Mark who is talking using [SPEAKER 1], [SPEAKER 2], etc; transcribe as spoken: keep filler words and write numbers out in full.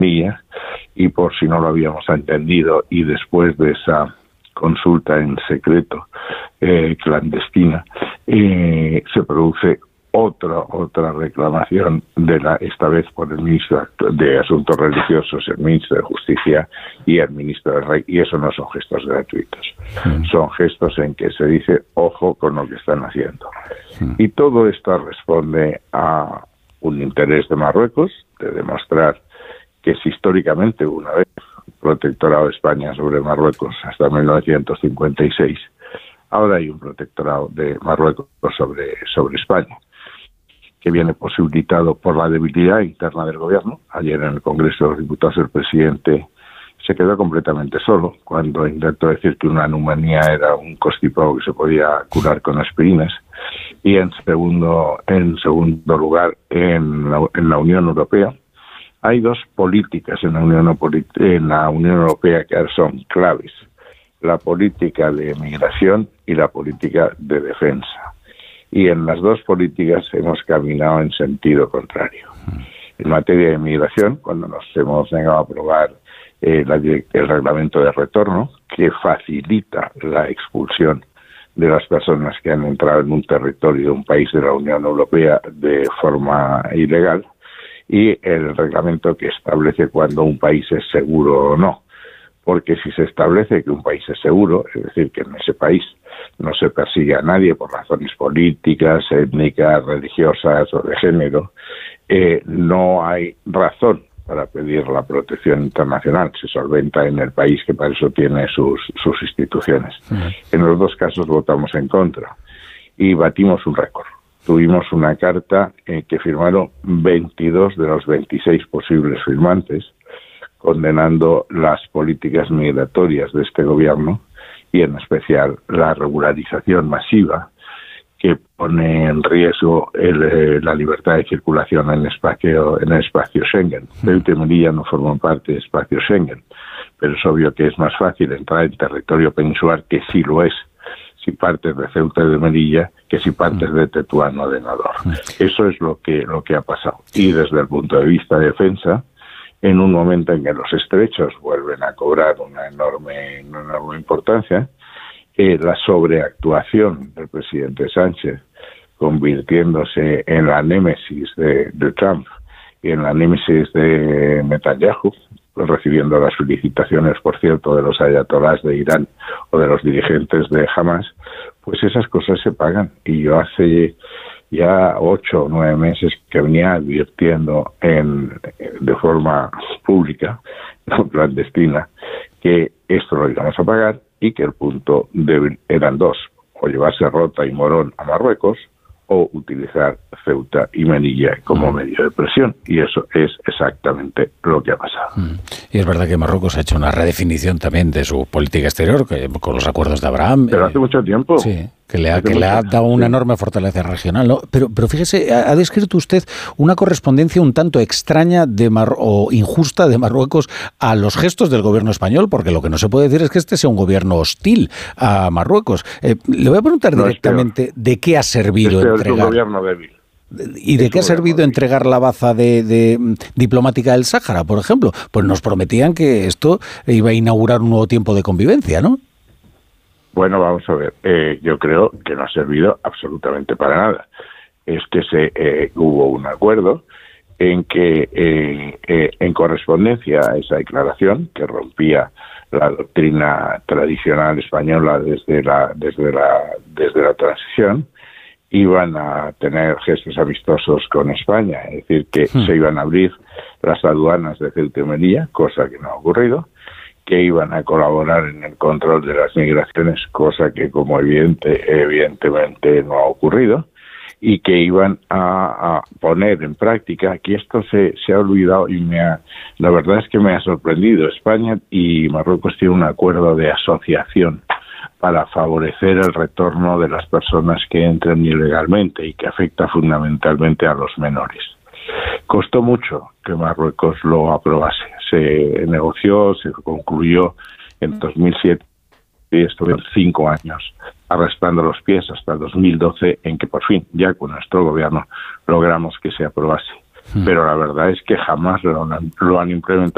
[SPEAKER 1] Melilla, y por si no lo habíamos entendido, y después de esa consulta en secreto eh, clandestina, eh, se produce otra otra reclamación, de la esta vez por el ministro de Asuntos Religiosos, el ministro de Justicia y el ministro del Rey, y eso no son gestos gratuitos, sí. Son gestos en que se dice ojo con lo que están haciendo, sí. Y todo esto responde a un interés de Marruecos de demostrar que si históricamente una vez protectorado de España sobre Marruecos hasta mil novecientos cincuenta y seis, ahora hay un protectorado de Marruecos sobre, sobre España, que viene posibilitado por la debilidad interna del gobierno. Ayer en el Congreso de los Diputados el presidente se quedó completamente solo cuando intentó decir que una neumonía era un constipado que se podía curar con aspirinas. Y en segundo, en segundo lugar, en la, en la Unión Europea, hay dos políticas en la Unión, en la Unión Europea que son claves: la política de migración y la política de defensa. Y en las dos políticas hemos caminado en sentido contrario. En materia de migración, cuando nos hemos negado a aprobar eh, la, el reglamento de retorno, que facilita la expulsión de las personas que han entrado en un territorio de un país de la Unión Europea de forma ilegal, y el reglamento que establece cuando un país es seguro o no. Porque si se establece que un país es seguro, es decir, que en ese país no se persigue a nadie por razones políticas, étnicas, religiosas o de género, eh, no hay razón para pedir la protección internacional. Se solventa en el país, que para eso tiene sus, sus instituciones. Sí. En los dos casos votamos en contra y batimos un récord. Tuvimos una carta eh, que firmaron veintidós de los veintiséis posibles firmantes, condenando las políticas migratorias de este gobierno y en especial la regularización masiva que pone en riesgo el, eh, la libertad de circulación en el espacio, en el espacio Schengen. Ceuta y Melilla no forman parte del espacio Schengen, pero es obvio que es más fácil entrar en territorio peninsular, que sí lo es, si partes de Ceuta y de Melilla, que si partes de Tetuán o de Nador. Eso es lo que, lo que ha pasado. Y desde el punto de vista de defensa, en un momento en que los estrechos vuelven a cobrar una enorme, una enorme importancia, eh, la sobreactuación del presidente Sánchez, convirtiéndose en la némesis de, de Trump y en la némesis de Netanyahu, recibiendo las felicitaciones, por cierto, de los ayatolás de Irán o de los dirigentes de Hamas, pues esas cosas se pagan. Y yo hace ya ocho o nueve meses que venía advirtiendo en, de forma pública, no clandestina, que esto lo íbamos a pagar y que el punto débil eran dos: o llevarse Rota y Morón a Marruecos, o utilizar Ceuta y Melilla como medio de presión. Y eso es exactamente lo que ha pasado.
[SPEAKER 2] Y es verdad que Marruecos ha hecho una redefinición también de su política exterior, que, con los acuerdos de Abraham.
[SPEAKER 1] Pero hace eh, mucho tiempo.
[SPEAKER 2] Sí, que le ha, que le ha dado una enorme fortaleza regional, ¿no? Pero, pero fíjese, ha, ha descrito usted una correspondencia un tanto extraña de Mar o injusta de Marruecos a los gestos del gobierno español, porque lo que no se puede decir es que este sea un gobierno hostil a Marruecos. Eh, le voy a preguntar no, directamente de qué ha servido
[SPEAKER 1] es
[SPEAKER 2] entregar...
[SPEAKER 1] Es un gobierno débil.
[SPEAKER 2] ¿Y de qué ha servido entregar la baza de, de diplomática del Sáhara, por ejemplo? Pues nos prometían que esto iba a inaugurar un nuevo tiempo de convivencia, ¿no?
[SPEAKER 1] Bueno, vamos a ver. Eh, yo creo que no ha servido absolutamente para nada. Es que se eh, hubo un acuerdo en que, eh, eh, en correspondencia a esa declaración que rompía la doctrina tradicional española desde la desde la desde la transición, iban a tener gestos amistosos con España, es decir, que hmm. se iban a abrir las aduanas de Ceuta y Melilla, cosa que no ha ocurrido, que iban a colaborar en el control de las migraciones, cosa que como evidente, evidentemente no ha ocurrido, y que iban a, a poner en práctica, aquí esto se, se ha olvidado y me ha, la verdad es que me ha sorprendido. España y Marruecos tienen un acuerdo de asociación para favorecer el retorno de las personas que entran ilegalmente y que afecta fundamentalmente a los menores. Costó mucho que Marruecos lo aprobase. Se negoció, se concluyó en dos mil siete y estuvieron cinco años arrastrando los pies hasta el dos mil doce, en que por fin, ya con nuestro gobierno, logramos que se aprobase. Pero la verdad es que jamás lo han, lo han implementado.